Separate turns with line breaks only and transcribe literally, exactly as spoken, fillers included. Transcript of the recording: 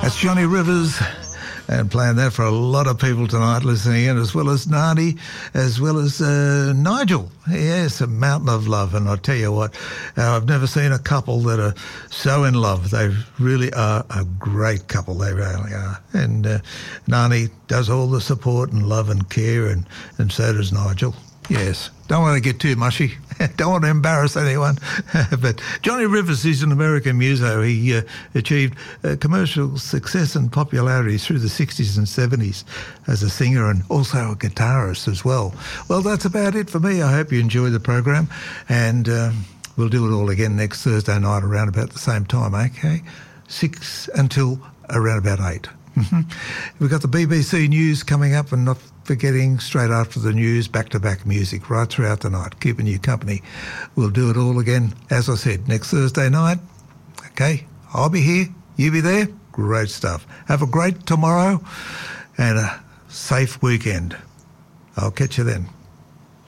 That's Johnny Rivers, and playing that for a lot of people tonight listening in, as well as Nani, as well as uh, Nigel. Yes, a mountain of love. And I tell you what, uh, I've never seen a couple that are so in love. They really are a great couple. They really are. And uh, Nani does all the support and love and care, and, and so does Nigel. Yes, don't want to get too mushy. Don't want to embarrass anyone. But Johnny Rivers is an American muso. He uh, achieved uh, commercial success and popularity through the sixties and seventies as a singer and also a guitarist as well. Well, that's about it for me. I hope you enjoy the program, and uh, we'll do it all again next Thursday night around about the same time, okay? Six until around about eight. We've got the B B C News coming up, and not forgetting straight after the news, back-to-back music right throughout the night, keeping you company. We'll do it all again, as I said, next Thursday night. Okay, I'll be here, you be there. Great stuff. Have a great tomorrow and a safe weekend. I'll catch you then.